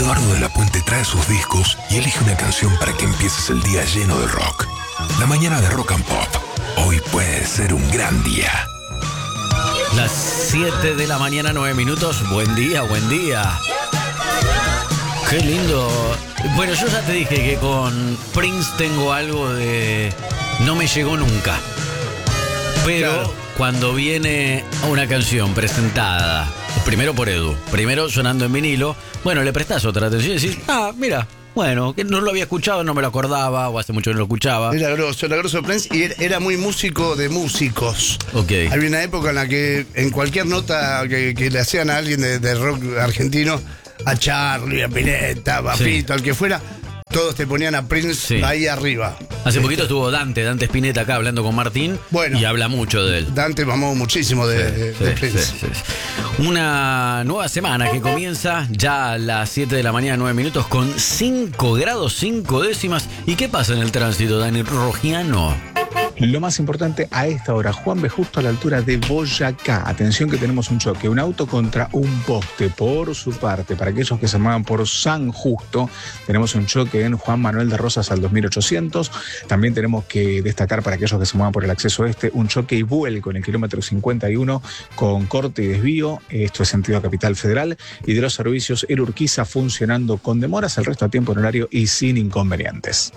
Eduardo de la Puente trae sus discos y elige una canción para que empieces el día lleno de rock. La mañana de Rock and Pop. Hoy puede ser un gran día. Las 7 de la mañana, 9 minutos. Buen día, buen día. Qué lindo. Bueno, yo ya te dije que con Prince tengo algo de... No me llegó nunca. Pero claro, cuando viene una canción presentada, primero por Edu, primero sonando en vinilo, bueno, le prestás otra atención y decís, mira, bueno, que no lo había escuchado, no me lo acordaba, o hace mucho que no lo escuchaba. Era grosso Prince y era muy músico de músicos. Okay. Había una época en la que en cualquier nota que le hacían a alguien de rock argentino, a Charlie, a Spinetta, a Fito, al que fuera, todos te ponían a Prince ahí arriba. Hace poquito estuvo Dante Spinetta acá hablando con Martín, y habla mucho de él. Dante mamó muchísimo de Prince. Una nueva semana que comienza ya a las 7 de la mañana, 9 minutos, con 5 grados 5 décimas. ¿Y qué pasa en el tránsito, Dani Rogiano? Lo más importante a esta hora, Juanbe, justo a la altura de Boyacá. Atención que tenemos un choque, un auto contra un poste. Por su parte, para aquellos que se muevan por San Justo, tenemos un choque en Juan Manuel de Rosas al 2800. También tenemos que destacar para aquellos que se muevan por el acceso este, un choque y vuelco en el kilómetro 51 con corte y desvío. Esto es sentido a Capital Federal. Y de los servicios, el Urquiza funcionando con demoras, el resto a tiempo en horario y sin inconvenientes.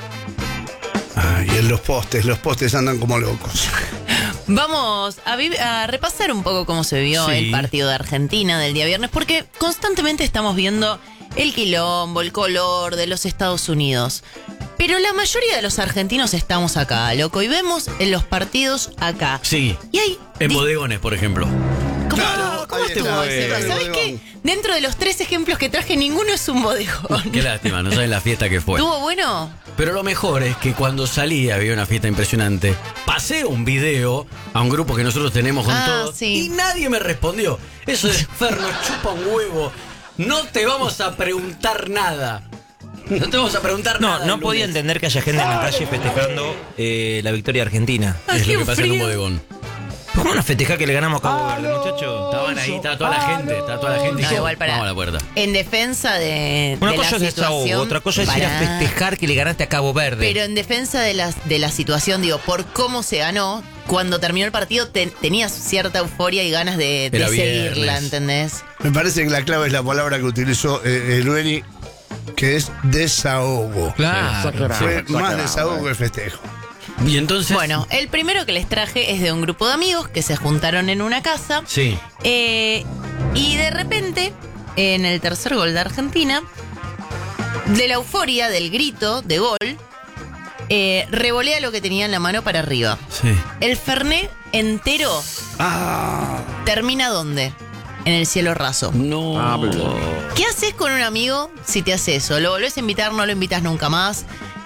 Y en los postes andan como locos. Vamos a repasar un poco cómo se vio el partido de Argentina del día viernes, porque constantemente estamos viendo el quilombo, el color de los Estados Unidos. Pero la mayoría de los argentinos estamos acá, loco, y vemos en los partidos acá. Sí, y hay en bodegones, por ejemplo. ¿Cómo estuvo ese? ¿Sabes qué? Dentro de los 3 ejemplos que traje, ninguno es un bodegón. Qué lástima, no saben la fiesta que fue. ¿Estuvo bueno? Pero lo mejor es que cuando salí había una fiesta impresionante. Pasé un video a un grupo que nosotros tenemos con todos y nadie me respondió. Eso es Fer, nos chupa un huevo. No te vamos a preguntar nada. No te vamos a preguntar nada. No podía entender que haya gente en la calle festejando la victoria argentina. Es lo que pasa en un bodegón. ¿Cómo nos festejá que le ganamos a Cabo Verde, muchachos? Estaban ahí, estaba toda la gente. No, igual vamos a la puerta. En defensa de una de cosa la es situación, otra cosa es ir a festejar que le ganaste a Cabo Verde. Pero en defensa de la situación, digo, por cómo se ganó, cuando terminó el partido tenías cierta euforia y ganas de seguirla, ¿entendés? Me parece que la clave es la palabra que utilizó Lueni, que es desahogo. Claro. Fue más desahogo que el festejo. Y entonces... Bueno, el primero que les traje es de un grupo de amigos que se juntaron en una casa. Sí. Y de repente, en el tercer gol de Argentina, de la euforia, del grito de gol, revolea lo que tenía en la mano para arriba. Sí. El Fernet entero termina ¿dónde? En el cielo raso. No. ¿Qué haces con un amigo si te hace eso? ¿Lo volvés a invitar? ¿No lo invitas nunca más?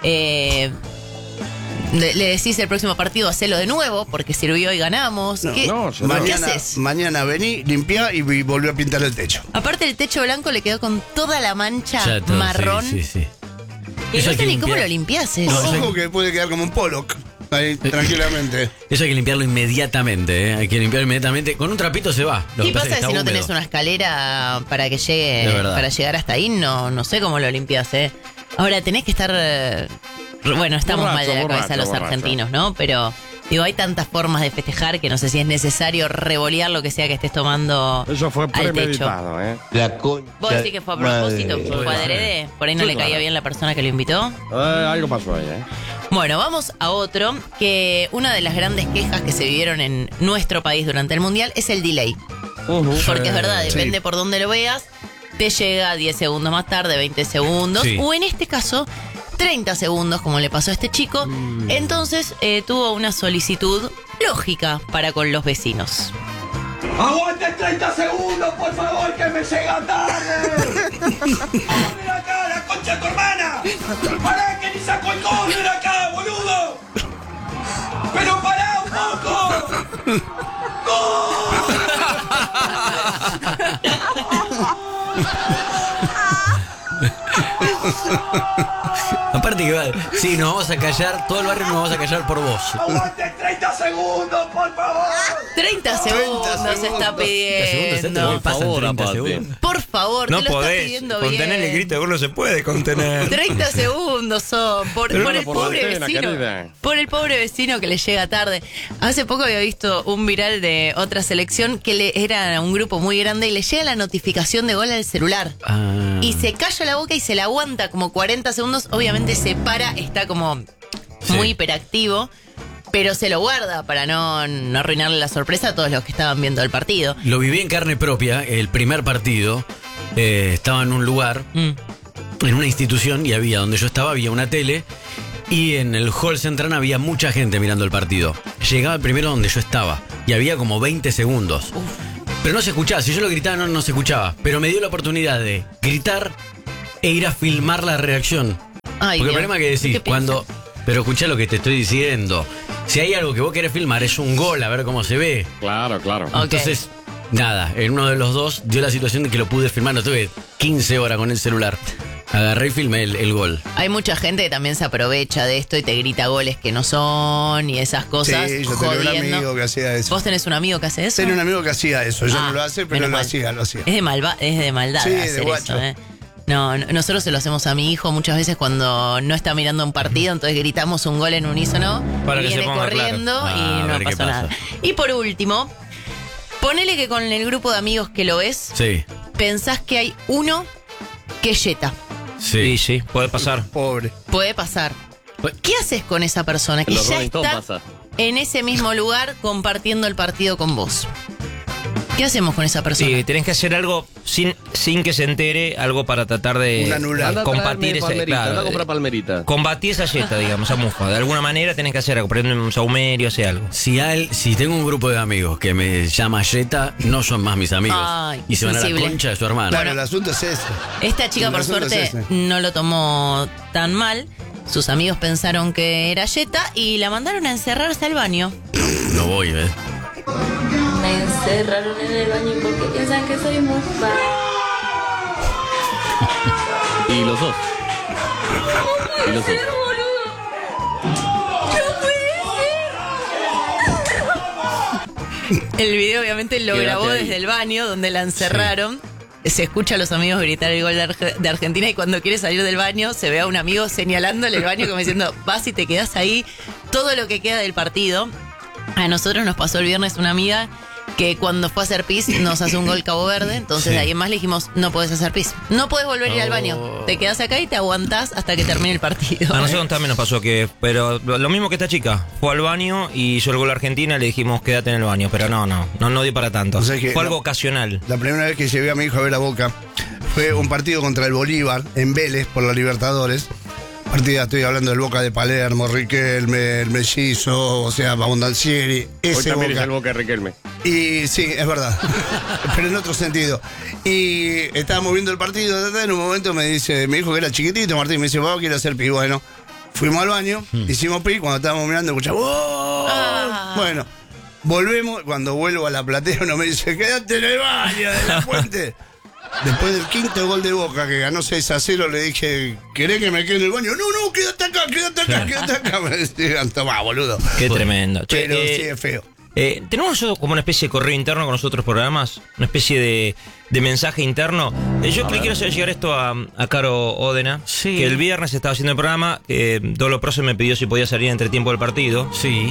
Le decís el próximo partido, hacelo de nuevo, porque sirvió y ganamos. ¿Qué haces? Mañana vení, limpiá y volvió a pintar el techo. Aparte, el techo blanco le quedó con toda la mancha marrón. Sí. Y no sé ni cómo lo limpiás eso. Ojo que puede quedar como un Pollock. Ahí, tranquilamente. Eso hay que limpiarlo inmediatamente, Hay que limpiarlo inmediatamente. Con un trapito se va. ¿Qué pasa si no tenés una escalera para que llegue, para llegar hasta ahí? No sé cómo lo limpiás, Ahora tenés que estar... Bueno, estamos mal de la cabeza los argentinos, ¿no? Pero, digo, hay tantas formas de festejar que no sé si es necesario revolear lo que sea que estés tomando. Eso fue premeditado, ¿Vos decís que fue a propósito? ¿Fue adrede? ¿Por ahí no le caía bien la persona que lo invitó? Algo pasó ahí, Bueno, vamos a otro, que una de las grandes quejas que se vivieron en nuestro país durante el Mundial es el delay. Porque es verdad, depende por dónde lo veas, te llega 10 segundos más tarde, 20 segundos, o en este caso... 30 segundos, como le pasó a este chico. Entonces tuvo una solicitud lógica para con los vecinos. ¡Aguante 30 segundos, por favor, que me llega tarde! ¡Ven acá, la concha de tu hermana! ¡Pará, que ni saco el córner acá, boludo! ¡Pero pará un poco! Aparte que va, sí, nos vamos a callar, todo el barrio nos vamos a callar por vos. ¡Aguante 30 segundos, por favor! 30 segundos se está 30 segundos, pidiendo. pasan favor, 30 aparte. segundos. Por favor, No te lo estás podés. pidiendo Contener bien. el grito de gol no se puede contener. 30 segundos son por el por pobre la antena, vecino. querida. Por el pobre vecino que le llega tarde. Hace poco había visto un viral de otra selección que era un grupo muy grande y le llega la notificación de gol al celular. Ah. Y se calla la boca y se la aguanta como 40 segundos. Obviamente se para, está como muy hiperactivo, pero se lo guarda para no arruinarle la sorpresa a todos los que estaban viendo el partido. Lo viví en carne propia, el primer partido. Estaba en un lugar, en una institución, y donde yo estaba, había una tele. Y en el hall central había mucha gente mirando el partido. Llegaba el primero donde yo estaba y había como 20 segundos. Pero no se escuchaba, si yo lo gritaba no se escuchaba. Pero me dio la oportunidad de gritar e ir a filmar la reacción. Ay, Porque el Dios. problema que decís, ¿Qué cuando... Pero escuchá lo que te estoy diciendo. Si hay algo que vos querés filmar, es un gol, a ver cómo se ve. Claro, claro. Ok. Entonces, nada, en uno de los dos dio la situación de que lo pude filmar. No tuve 15 horas con el celular. Agarré y filmé el gol. Hay mucha gente que también se aprovecha de esto y te grita goles que no son y esas cosas. Sí, yo tenía un jodiendo. amigo que hacía eso. ¿Vos tenés un amigo que hace eso? Tenía un amigo que hacía eso. Yo Ah, no lo hace, pero menos lo mal. hacía, lo hacía. Es de maldad Sí, de hacer guacho. eso, No, nosotros se lo hacemos a mi hijo muchas veces cuando no está mirando un partido, entonces gritamos un gol en unísono, Para que viene se ponga corriendo claro. y Ah, a no ver qué pasó pasa. nada. Y por último, ponele que con el grupo de amigos que lo ves, Sí, pensás que hay uno que es yeta. sí. Sí, puede pasar. Pobre. Puede pasar. ¿Qué haces con esa persona que En los ya Rolling Stones está pasa. en ese mismo lugar compartiendo el partido con vos? ¿Qué hacemos con esa persona? Sí, tenés que hacer algo sin que se entere, algo para tratar de Un anular. Anda a combatir traerme ese, palmerita, anda a claro, comprar palmerita. combatir esa yeta, digamos, esa mufa. De alguna manera tenés que hacer algo, prender un saumerio, hacer algo. Si tengo un grupo de amigos que me llama Jetta, no son más mis amigos. Ay, y se van a la sensible. concha de su hermana. Claro, el asunto es ese. Esta chica, El por asunto suerte, es ese. no lo tomó tan mal. Sus amigos pensaron que era yeta y la mandaron a encerrarse al baño. No voy, ¿ves? Me encerraron en el baño porque piensan que soy mufa. Y los dos. Y los dos. El video obviamente lo Quédate grabó ahí. desde el baño donde la encerraron. Se escucha a los amigos gritar el gol de Argentina y cuando quiere salir del baño se ve a un amigo señalándole el baño como diciendo, vas y te quedás ahí todo lo que queda del partido. A nosotros nos pasó el viernes una amiga que cuando fue a hacer pis nos hace un gol Cabo Verde, entonces Sí. de ahí en más le dijimos, no podés hacer pis, no podés volver a ir al baño, te quedás acá y te aguantás hasta que termine el partido. A nosotros también nos pasó pero lo mismo que esta chica, fue al baño y hizo el gol a Argentina, le dijimos quédate en el baño, pero no dio para tanto. O sea que fue la- algo ocasional. La primera vez que llevé a mi hijo a ver a Boca fue un partido contra el Bolívar en Vélez por la Libertadores. Partida, estoy hablando del Boca de Palermo, Riquelme, el Mellizo, o sea, Abondancieri, Hoy ese también es Boca. el Boca de Riquelme. Y sí, es verdad, pero en otro sentido. Y estábamos viendo el partido, en un momento me dice, mi hijo que era chiquitito, Martín, me dice, vamos, quiero hacer pi. Bueno, fuimos al baño, hicimos pi, cuando estábamos mirando, escuchamos, ¡oh! Ah. Bueno, volvemos, cuando vuelvo a la platea uno me dice, quédate en el baño de la fuente. Después del quinto gol de Boca, que ganó 6-0, le dije, ¿querés que me quede en el baño? No, quédate acá, quédate acá. Me decían, tomá, boludo. Qué tremendo. Che, Pero sí es feo. tenemos nosotros como una especie de correo interno con los otros programas, una especie de mensaje interno. Yo le quiero hacer llegar esto a Caro Ódena, Sí. que el viernes estaba haciendo el programa, Dolo Proce me pidió si podía salir entre tiempo del partido. Sí.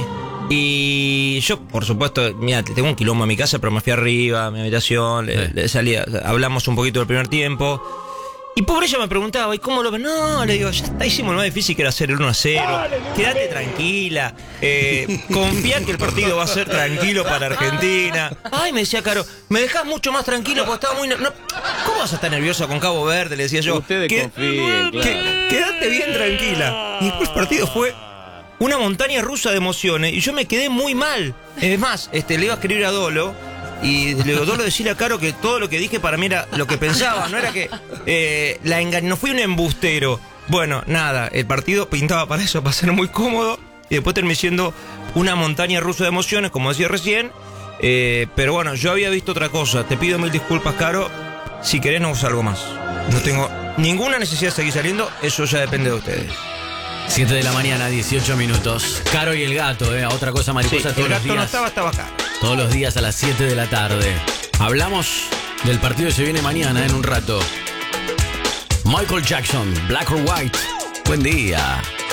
Y yo, por supuesto, mira, tengo un quilombo en mi casa, pero me fui arriba, a mi habitación, le salía, hablamos un poquito del primer tiempo. Y pobre ella me preguntaba, ¿y cómo lo ven? No, le digo, ya está, hicimos lo más difícil que era hacer el 1-0. Quédate tranquila. Confía que el partido va a ser tranquilo para Argentina. Ay, me decía Caro, me dejás mucho más tranquilo porque estaba muy... ¿Cómo vas a estar nerviosa con Cabo Verde? Le decía yo. Ustedes confíen, claro. Quédate bien tranquila. Y después el partido fue una montaña rusa de emociones y yo me quedé muy mal. Es más, le iba a escribir a Dolo y le digo, Dolo, decirle a Caro que todo lo que dije para mí era lo que pensaba, no era que la engañé, no fui un embustero. Bueno, nada, el partido pintaba para eso, para ser muy cómodo y después terminé siendo una montaña rusa de emociones, como decía recién. Pero bueno, yo había visto otra cosa. Te pido mil disculpas, Caro. Si querés, no uso algo más. No tengo ninguna necesidad de seguir saliendo, eso ya depende de ustedes. 7 de la mañana, 18 minutos. Caro y el gato, otra cosa mariposa Sí, todos el los gato días. no estaba acá. Todos los días a las 7 de la tarde. Hablamos del partido que se viene mañana en un rato. Michael Jackson, Black or White. Buen día.